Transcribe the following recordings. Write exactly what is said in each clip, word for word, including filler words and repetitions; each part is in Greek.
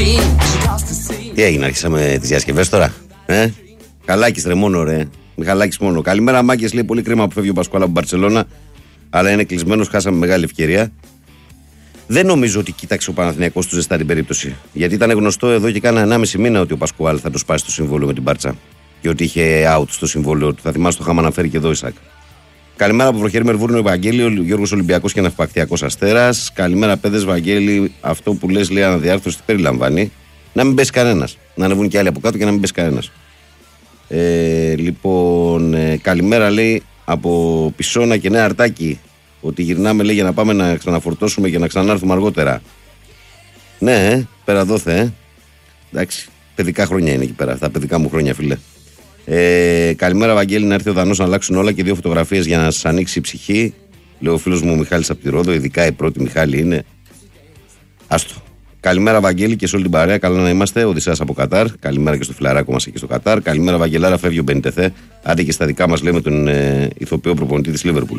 Τι έγινε, άρχισαμε τις διασκευές τώρα. Ε? Χαλάκης ρε μόνο ρε. Μιχαλάκης μόνο. Καλημέρα Μάκες, λέει πολύ κρίμα που φεύγει ο Πασκουάλ από Μπαρσελόνα. Αλλά είναι κλεισμένος, χάσαμε μεγάλη ευκαιρία. Δεν νομίζω ότι κοίταξε ο Παναθηναϊκός του ζεστά την περίπτωση. Γιατί ήταν γνωστό εδώ και κάνα ενάμιση μήνα ότι ο Πασκουάλ θα το σπάσει το συμβόλαιο με την Μπάρτσα. Και ότι είχε out στο συμβόλαιο του. Θα θυμάσαι, το είχαμε αναφέρει και εδώ, Ισακ. Καλημέρα από Βροχέρη Μερβούρνο, Βαγγέλη, ο Γιώργος Ολυμπιακός και Ναυπακτιακός Αστέρας. Καλημέρα, παιδες, Βαγγέλη. Αυτό που λες, λέει, αναδιάρθρωση τι περιλαμβάνει. Να μην πέσει κανένας. Να ανεβούν και άλλοι από κάτω και να μην πέσει κανένας. Ε, λοιπόν, ε, καλημέρα, λέει, από Πισώνα και Νέα Αρτάκη. Ότι γυρνάμε, λέει, για να πάμε να ξαναφορτώσουμε και να ξανάρθουμε αργότερα. Ναι, ε, πέρα δόθε, ε. Εντάξει, παιδικά χρόνια είναι εκεί πέρα. Τα παιδικά μου χρόνια, φίλε. Ε, καλημέρα, Βαγγέλη, να έρθει ο Δανός να αλλάξουν όλα και δύο φωτογραφίες για να σας ανοίξει η ψυχή. Λέει ο φίλος μου Μιχάλης από τη Ρόδο, ειδικά η πρώτη Μιχάλη είναι. Άστο. Καλημέρα, Βαγγέλη, και σε όλη την παρέα. Καλά να είμαστε. Οδυσσέας από Κατάρ. Καλημέρα και στο φιλαράκο μας εκεί στο Κατάρ. Καλημέρα, Βαγγελάρα, φεύγει ο Μπενιτεθέ. Άντε και στα δικά μας, λέμε, τον ε, ηθοποιό προπονητή της Λίβερπουλ.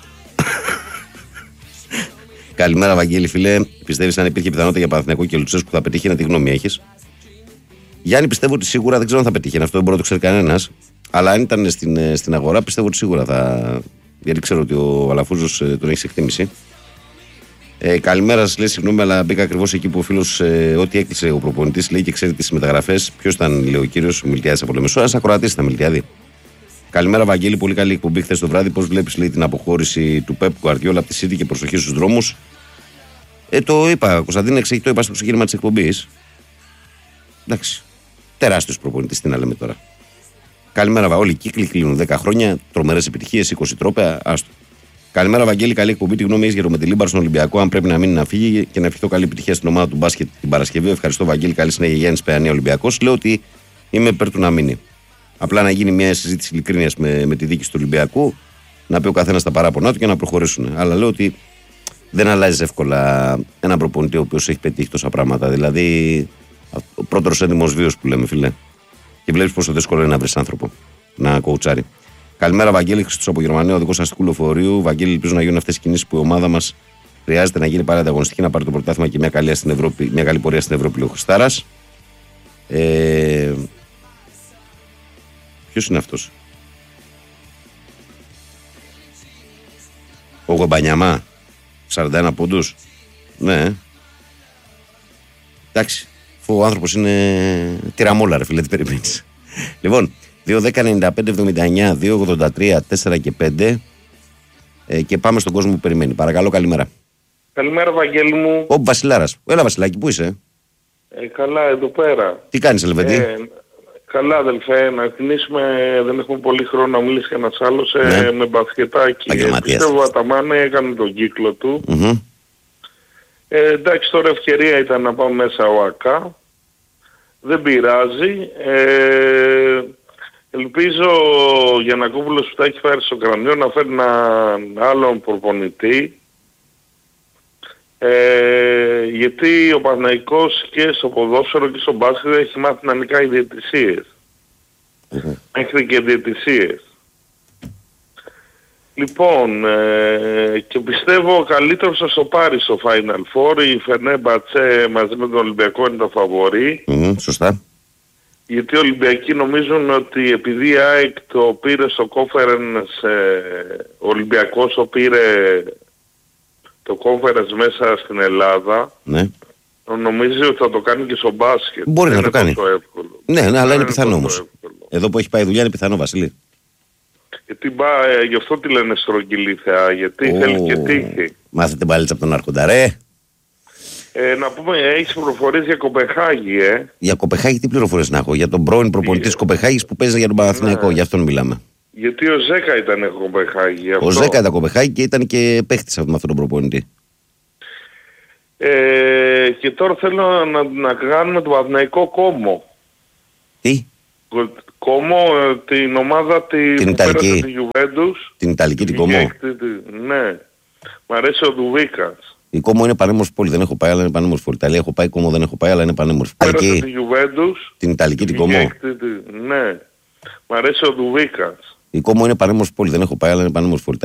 Καλημέρα, Βαγγέλη, φίλε. Πιστεύεις αν υπήρχε πιθανότητα για Παναθηναϊκό και Λουτσέσκου θα πετύχει, τι γνώμη έχεις? Γιάννη, πιστεύω ότι σίγουρα, δεν ξέρω αν θα πετύχει, αυτό δεν μπορεί να το ξέρει κανένας. Αλλά αν ήταν στην, στην αγορά, πιστεύω ότι σίγουρα θα. Γιατί ξέρω ότι ο Αλαφούζος τον έχει σε εκτίμηση. Ε, καλημέρα, σας λέει, συγγνώμη, αλλά μπήκα ακριβώς εκεί που ο φίλος, ε, ό,τι έκλεισε ο προπονητής, λέει και ξέρει τις μεταγραφές. Ποιος ήταν, λέει ο κύριος, ο Μιλτιάδης από Λεμεσό. Ένας ακροατής ήταν, Μιλτιάδη. Καλημέρα, Βαγγέλη, πολύ καλή εκπομπή χθες το βράδυ. Πώς βλέπεις, λέει, την αποχώρηση του Πεπ Γκουαρδιόλα από τη City και προσοχή στους δρόμους? Ε, το είπα, Κωνσταντίνε, το είπα στο ξεκίνημα της εκπομπής. Εντάξει. Τεράστιος προπονητής, τι να λέμε τώρα. Καλημέρα, Βα. Όλοι οι κύκλοι κλείνουν δέκα χρόνια, τρομερές επιτυχίες, είκοσι τρόπαια. Άστο. Καλημέρα, Βαγγέλη, καλή εκπομπή. Τι γνώμη έχεις για το Μετελίμπαρ στον Ολυμπιακό? Αν πρέπει να μείνει να φύγει και να ευχηθώ καλή επιτυχία στην ομάδα του μπάσκετ την Παρασκευή. Ευχαριστώ, Βαγγέλη. Καλή συνέχεια, Γιάννης Παιανία, Ολυμπιακός. Λέω ότι είμαι υπέρ του να μείνει. Απλά να γίνει μια συζήτηση ειλικρίνειας με, με τη δίκηση του Ολυμπιακού, να πει ο καθένας τα παράπονά του και να προχωρήσουν. Αλλά λέω ότι δεν αλλάζει εύκολα ένα προπονητή ο οποίος έχει πετύχει τόσα πράγματα. Δηλαδή, ο πρώτος έντιμος βίος που λέμε, φίλε. Και βλέπεις πόσο δύσκολο είναι να βρεις άνθρωπο να κοουτσάρει. Καλημέρα, Βαγγέλη, Χριστός από Γερμανία, οδηγός αστικού λεωφορείου. Βαγγέλη, ελπίζω να γίνουν αυτές οι κινήσεις που η ομάδα μας χρειάζεται να γίνει πάρα ανταγωνιστική, να πάρει το πρωτάθλημα και μια καλή, στην Ευρώπη, μια καλή πορεία στην Ευρώπη, λέει ο Χριστάρας. Ε... Ποιος είναι αυτός? Ο Γομπανιαμά, σαράντα ένα πόντους. Ναι. Εντάξει. Ο άνθρωπος είναι τυραμόλα, ρε φίλε, τι περιμένεις? Λοιπόν, δύο δέκα ενενήντα πέντε εβδομήντα εννιά δύο ογδόντα τρία τέσσερα και πέντε ε, και πάμε στον κόσμο που περιμένει. Παρακαλώ, καλημέρα. Καλημέρα, Βαγγέλη μου. Ο Βασιλάρας. Έλα, Βασιλάκη, πού είσαι? Ε, καλά, εδώ πέρα. Τι κάνεις, Ελβετή? Ε, καλά, αδελφέ, να θυμίσουμε, δεν έχουμε πολύ χρόνο να μιλήσει κανένας άλλος, ε, ναι. με μπασκετάκι. Ε, πιστεύω ο Αταμάνε έκανε τον κύκλο του. Mm-hmm. Ε, εντάξει, τώρα ευκαιρία ήταν να πάμε μέσα ο ΑΚΑ. Δεν πειράζει. Ε, ελπίζω ο Γιαννακόπουλος που τα έχει φέρει στο κρανίο να φέρει έναν άλλον προπονητή. Ε, γιατί ο Παναθηναϊκός και στο ποδόσφαιρο και στο μπάσκετ έχει μάθει να νικάει διαιτησίες. Mm-hmm. Μέχρι και διαιτησίες. Λοιπόν, ε, και πιστεύω ο καλύτερος θα το πάρει στο Final Four. Η Φενέρμπαχτσε μαζί με τον Ολυμπιακό είναι το φαβορί. Mm, σωστά. Γιατί οι Ολυμπιακοί νομίζουν ότι επειδή η ΑΕΚ το πήρε στο Conference, ε, ο Ολυμπιακός το πήρε το Conference μέσα στην Ελλάδα. Ναι. Νομίζει ότι θα το κάνει και στο μπάσκετ. Μπορεί δεν να το κάνει. Ναι, ναι, αλλά είναι πιθανό όμως. Εδώ που έχει πάει η δουλειά είναι πιθανό, Βασίλη. Γιατί μπα, ε, γι' αυτό τη λένε στρογγυλή θεά, γιατί oh. θέλει και τύχη. Μάθετε μπαλίτσα από τον Άρχοντα, ρε. Ε, να πούμε, έχεις πληροφορίες για Κοπεχάγη, ε. Για Κοπεχάγη τι πληροφορίες να έχω? Για τον πρώην προπονητή της Κοπεχάγης που παίζει για τον Παναθηναϊκό, ναι. Γι' αυτόν μιλάμε. Γιατί ο Ζέκα ήταν Κοπεχάγη. Αυτό. Ο Ζέκα ήταν Κοπεχάγη και ήταν και παίχτης με αυτόν τον προπονητή. Ε, και τώρα θέλω να, να κάνουμε τον Παναθηναϊκό Κόμο. Τι? Κόμο, την ομάδα τη, την που Ιταλική. πέρασε τη Γιουβέντους. Την Ιταλική, την Κόμο. Ναι. Μ' αρέσει ο Ντουβίκας. Η Κόμο είναι πανέμορφη πόλη, δεν έχω πάει, αλλά είναι πανέμορφη πόλη. Ιταλία έχω πάει, Κόμο δεν έχω πάει, αλλά είναι πανέμορφη. Πέρασε τη Γιουβέντους. Την Ιταλική, την Κόμο. Ναι. Μ' αρέσει ο Ντουβίκας. Η Κόμο είναι πανέμορφη πόλη, δεν έχω πάει, αλλά είναι πανέμορφη πόλη.